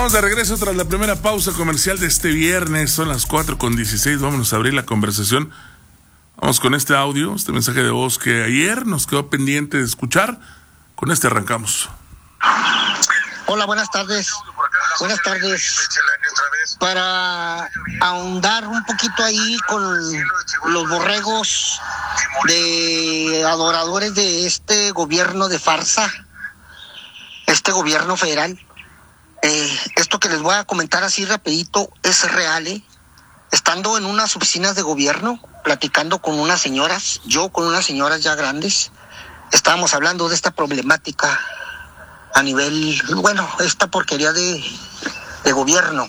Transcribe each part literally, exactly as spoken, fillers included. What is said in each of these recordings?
Vamos de regreso tras la primera pausa comercial de este viernes. Son las cuatro con dieciséis. Vámonos a abrir la conversación. Vamos con este audio, este mensaje de voz que ayer nos quedó pendiente de escuchar. Con este arrancamos. Hola, buenas tardes. Buenas tardes. Para ahondar un poquito ahí con los borregos de adoradores de este gobierno de farsa, este gobierno federal. Eh, esto que les voy a comentar así rapidito es real, ¿eh? Estando en unas oficinas de gobierno, platicando con unas señoras, yo con unas señoras ya grandes, estábamos hablando de esta problemática a nivel, bueno, esta porquería de, de gobierno.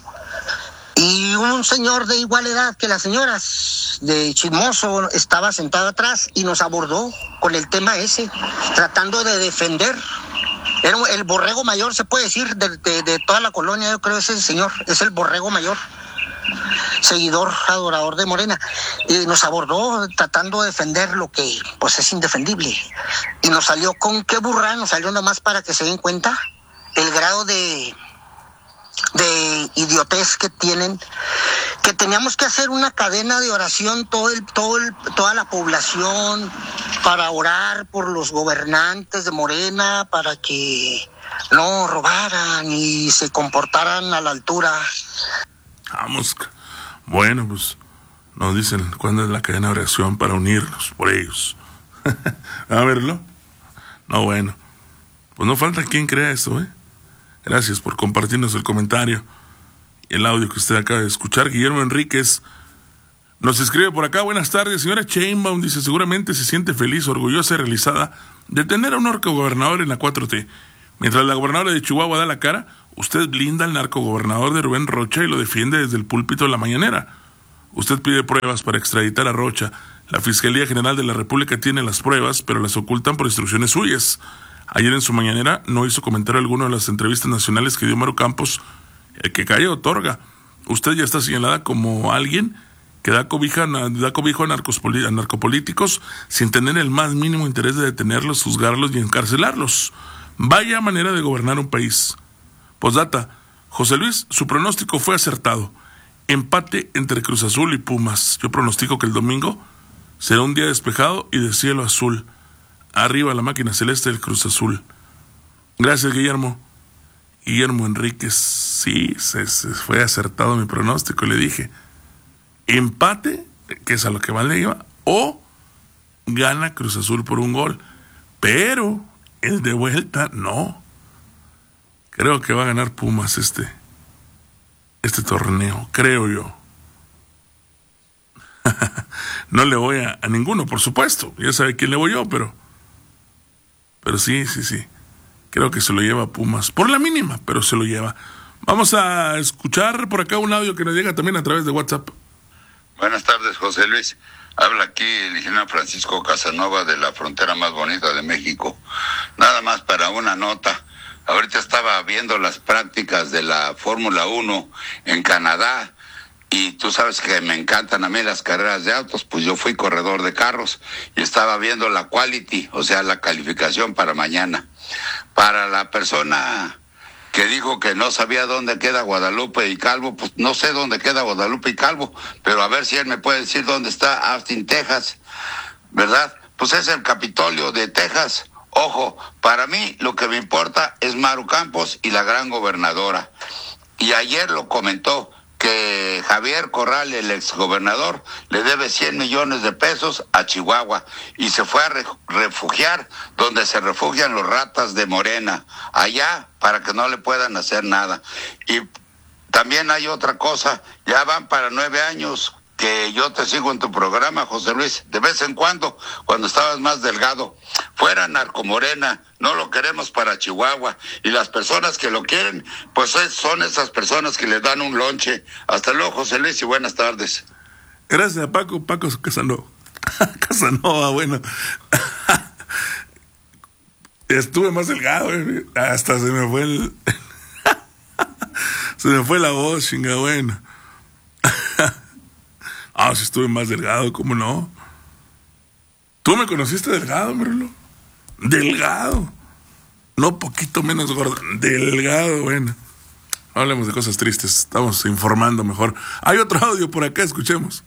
Y un señor de igual edad que las señoras, de chismoso, estaba sentado atrás y nos abordó con el tema ese, tratando de defender. Era el borrego mayor, se puede decir, de, de, de toda la colonia. Yo creo ese señor es el borrego mayor, seguidor, adorador de Morena, y nos abordó tratando de defender lo que pues es indefendible, y nos salió con qué burra, nos salió nomás para que se den cuenta el grado de de idiotez que tienen, que teníamos que hacer una cadena de oración todo el, todo el, toda la población para orar por los gobernantes de Morena, para que no robaran y se comportaran a la altura. Vamos, bueno, pues nos dicen cuándo es la cadena de oración para unirnos por ellos. ¿A verlo? No, bueno, pues no falta quien crea esto, ¿eh? Gracias por compartirnos el comentario y el audio que usted acaba de escuchar. Guillermo Enríquez nos escribe por acá: buenas tardes, señora Sheinbaum, dice, seguramente se siente feliz, orgullosa y realizada de tener a un narcogobernador en la cuatro T. Mientras la gobernadora de Chihuahua da la cara, usted blinda al narcogobernador de Rubén Rocha y lo defiende desde el púlpito de la mañanera. Usted pide pruebas para extraditar a Rocha. La Fiscalía General de la República tiene las pruebas, pero las ocultan por instrucciones suyas. Ayer en su mañanera no hizo comentario alguno de las entrevistas nacionales que dio Maru Campos, el que calle otorga. Usted ya está señalada como alguien que da cobija, da cobijo a, narcopolí- a narcopolíticos sin tener el más mínimo interés de detenerlos, juzgarlos y encarcelarlos. Vaya manera de gobernar un país. Postdata, José Luis, su pronóstico fue acertado. Empate entre Cruz Azul y Pumas. Yo pronostico que el domingo será un día despejado y de cielo azul. Arriba la máquina celeste del Cruz Azul. Gracias, Guillermo. Guillermo Enríquez, sí, se, se fue acertado mi pronóstico, le dije. Empate, que es a lo que más le iba, o gana Cruz Azul por un gol. Pero el de vuelta, no. Creo que va a ganar Pumas este, este torneo, creo yo. No le voy a, a ninguno, por supuesto. Ya sabe quién le voy yo, pero... Pero sí, sí, sí. Creo que se lo lleva Pumas. Por la mínima, pero se lo lleva. Vamos a escuchar por acá un audio que nos llega también a través de WhatsApp. Buenas tardes, José Luis. Habla aquí el ingeniero Francisco Casanova de la frontera más bonita de México. Nada más para una nota. Ahorita estaba viendo las prácticas de la Fórmula uno en Canadá. Y tú sabes que me encantan a mí las carreras de autos, pues yo fui corredor de carros y estaba viendo la quality, o sea, la calificación para mañana. Para la persona que dijo que no sabía dónde queda Guadalupe y Calvo, pues no sé dónde queda Guadalupe y Calvo, pero a ver si él me puede decir dónde está Austin, Texas, ¿verdad? Pues es el Capitolio de Texas. Ojo, para mí lo que me importa es Maru Campos y la gran gobernadora. Y ayer lo comentó, que Javier Corral, el exgobernador, le debe cien millones de pesos a Chihuahua y se fue a re- refugiar donde se refugian los ratas de Morena, allá para que no le puedan hacer nada. Y también hay otra cosa, ya van para nueve años que yo te sigo en tu programa, José Luis, de vez en cuando, cuando estabas más delgado. Fuera Narcomorena, no lo queremos para Chihuahua, y las personas que lo quieren, pues es, son esas personas que le dan un lonche. Hasta luego, José Luis, y buenas tardes. Gracias, Paco, Paco Casanova. Casanova, bueno. Estuve más delgado, eh. Hasta se me fue el... se me fue la voz, chinga, bueno. Ah, si estuve más delgado, ¿cómo no? ¿Tú me conociste delgado, Merlo? Delgado. No poquito menos gordo. Delgado, bueno. hablemos de cosas tristes, estamos informando mejor. Hay otro audio por acá, escuchemos.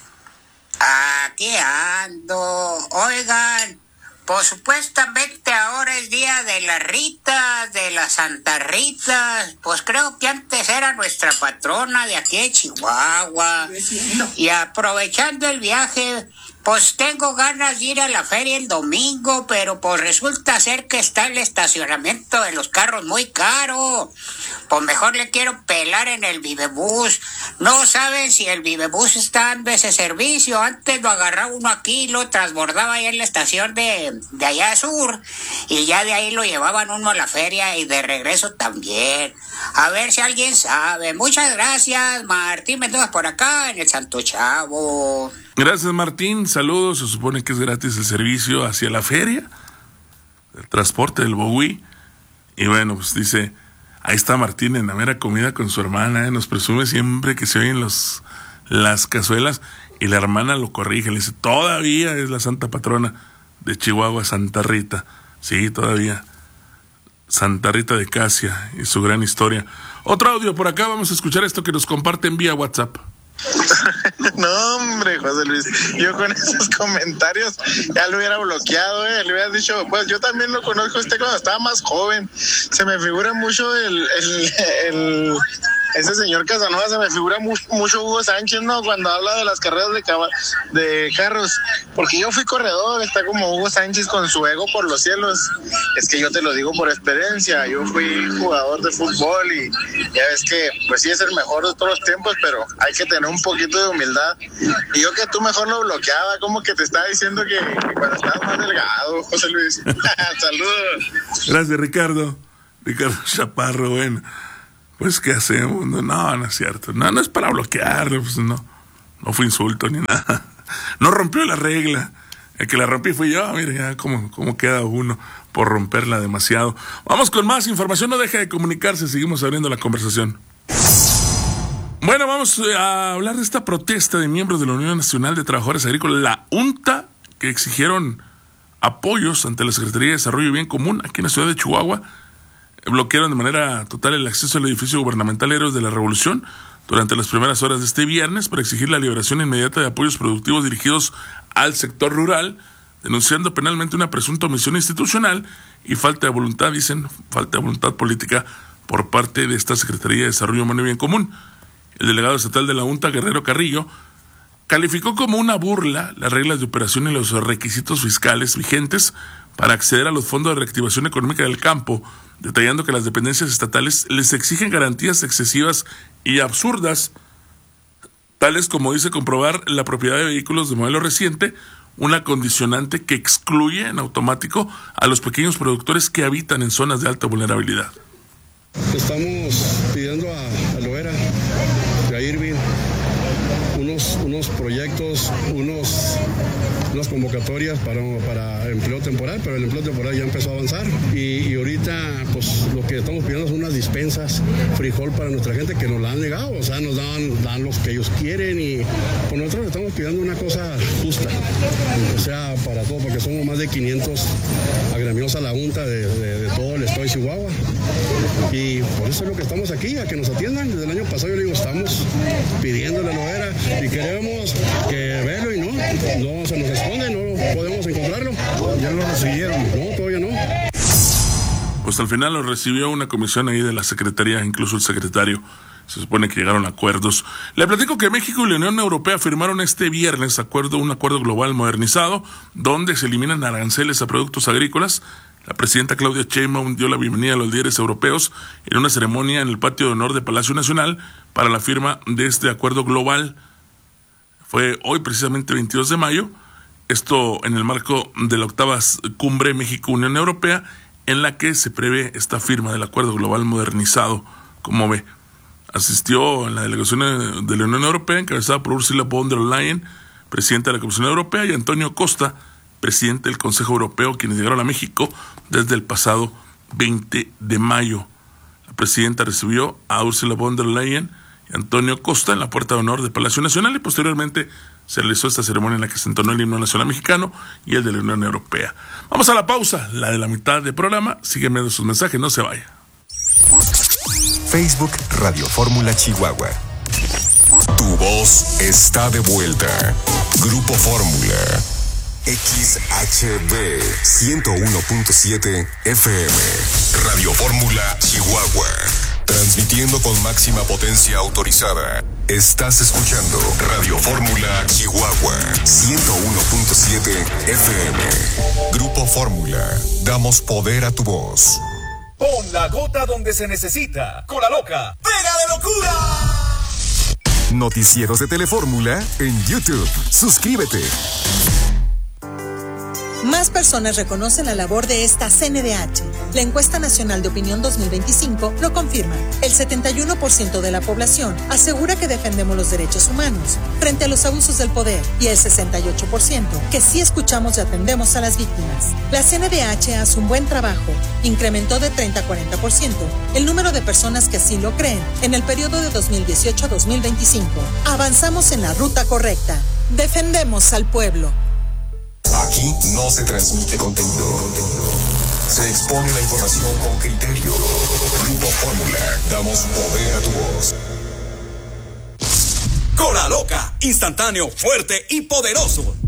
Aquí ando. Oigan, pues supuestamente ahora es día de las Ritas, de las Santa Ritas. Pues creo que antes era nuestra patrona de aquí de Chihuahua. Y aprovechando el viaje, pues tengo ganas de ir a la feria el domingo, pero pues resulta ser que está el estacionamiento de los carros muy caro. Pues mejor le quiero pelar en el Vivebús. No saben si el Vivebús está dando ese servicio. Antes lo agarraba uno aquí y lo transbordaba ahí en la estación de, de allá sur. Y ya de ahí lo llevaban uno a la feria y de regreso también. A ver si alguien sabe. Muchas gracias, Martín Mendoza por acá en el Santo Chavo. Gracias, Martín. Saludos. Se supone que es gratis el servicio hacia la feria, el transporte del Bogui. Y bueno, pues dice, ahí está Martín en la mera comida con su hermana, ¿eh? Nos presume siempre que se oyen los, las cazuelas y la hermana lo corrige. Le dice, todavía es la santa patrona de Chihuahua, Santa Rita. Sí, todavía. Santa Rita de Casia y su gran historia. Otro audio por acá. Vamos a escuchar esto que nos comparten vía WhatsApp. No, hombre, José Luis, yo con esos comentarios ya lo hubiera bloqueado, eh, le hubiera dicho, pues yo también lo conozco a usted cuando estaba más joven. Se me figura mucho el, el, el ese señor Casanova, se me figura mu- mucho Hugo Sánchez, ¿no? Cuando habla de las carreras de, cab- de carros, porque yo fui corredor, está como Hugo Sánchez con su ego por los cielos. Es que yo te lo digo por experiencia, yo fui jugador de fútbol y ya ves que, pues sí es el mejor de todos los tiempos, pero hay que tener un poquito de humildad. Y yo que tú mejor lo bloqueaba, como que te estaba diciendo que, que cuando estabas más delgado, José Luis. Saludos. Gracias, Ricardo. Ricardo Chaparro, bueno. Pues, ¿qué hacemos? No, no, no es cierto. No, no es para bloquearlo, pues no. No fue insulto ni nada. No rompió la regla. El que la rompí fui yo. Mira ya cómo, cómo queda uno por romperla demasiado. Vamos con más información. No deja de comunicarse. Seguimos abriendo la conversación. Bueno, vamos a hablar de esta protesta de miembros de la Unión Nacional de Trabajadores Agrícolas, la UNTA, que exigieron apoyos ante la Secretaría de Desarrollo y Bien Común aquí en la ciudad de Chihuahua. Bloquearon de manera total el acceso al edificio gubernamental Héroes de la Revolución durante las primeras horas de este viernes para exigir la liberación inmediata de apoyos productivos dirigidos al sector rural, denunciando penalmente una presunta omisión institucional y falta de voluntad, dicen, falta de voluntad política por parte de esta Secretaría de Desarrollo Humano y Bien Común. El delegado estatal de la UNTA, Guerrero Carrillo, calificó como una burla las reglas de operación y los requisitos fiscales vigentes para acceder a los fondos de reactivación económica del campo, detallando que las dependencias estatales les exigen garantías excesivas y absurdas, tales como dice comprobar la propiedad de vehículos de modelo reciente, una condicionante que excluye en automático a los pequeños productores que habitan en zonas de alta vulnerabilidad. Estamos pidiendo a, a Loera y a Irving unos, unos proyectos, unos, unas convocatorias para, para empleo temporal, pero el empleo temporal ya empezó a avanzar y, y ahorita pues lo que estamos pidiendo son unas dispensas, frijol para nuestra gente que nos la han negado, o sea, nos dan, dan los que ellos quieren y pues nosotros estamos pidiendo una cosa justa, o sea, para todo, porque somos más de quinientos agremiados a la junta de, de, de todo el estado de Chihuahua y por eso es lo que estamos aquí, a que nos atiendan. Desde el año pasado yo le digo, estamos pidiéndole a Loera y queremos que verlo y no, no se nos esconde, no podemos encontrarlo. ¿Ya lo recibieron? No, todavía no. Pues al final lo recibió una comisión ahí de la Secretaría, incluso el secretario. Se supone que llegaron a acuerdos. Le platico que México y la Unión Europea firmaron este viernes acuerdo, un acuerdo global modernizado donde se eliminan aranceles a productos agrícolas. La presidenta Claudia Sheinbaum dio la bienvenida a los líderes europeos en una ceremonia en el patio de honor de Palacio Nacional para la firma de este acuerdo global. Fue hoy, precisamente veintidós de mayo, esto en el marco de la octava cumbre México-Unión Europea, en la que se prevé esta firma del acuerdo global modernizado. Como ve, asistió en la delegación de la Unión Europea, encabezada por Ursula von der Leyen, presidenta de la Comisión Europea, y Antonio Costa, presidente del Consejo Europeo, quienes llegaron a México desde el pasado veinte de mayo. La presidenta recibió a Ursula von der Leyen y Antonio Costa en la puerta de honor de Palacio Nacional y posteriormente se realizó esta ceremonia en la que se entonó el himno nacional mexicano y el de la Unión Europea. Vamos a la pausa, la de la mitad del programa. Sígueme de sus mensajes, no se vaya. Facebook Radio Fórmula Chihuahua. Tu voz está de vuelta. Grupo Fórmula. X H B ciento uno punto siete F M. Radio Fórmula Chihuahua. Transmitiendo con máxima potencia autorizada. Estás escuchando Radio Fórmula Chihuahua ciento uno punto siete F M. Grupo Fórmula. Damos poder a tu voz. Pon la gota donde se necesita. Con la loca. ¡Pega de locura! Noticieros de Telefórmula en YouTube. Suscríbete. Más personas reconocen la labor de esta C N D H. La encuesta nacional de opinión dos mil veinticinco lo confirma. El setenta y uno por ciento de la población asegura que defendemos los derechos humanos frente a los abusos del poder y el sesenta y ocho por ciento que sí escuchamos y atendemos a las víctimas. La C N D H hace un buen trabajo. Incrementó de treinta a cuarenta por ciento el número de personas que así lo creen en el periodo de dos mil dieciocho a dos mil veinticinco. Avanzamos en la ruta correcta. Defendemos al pueblo. Aquí no se transmite contenido. Se expone la información con criterio. Grupo Fórmula. Damos poder a tu voz. Con la loca. Instantáneo, fuerte y poderoso.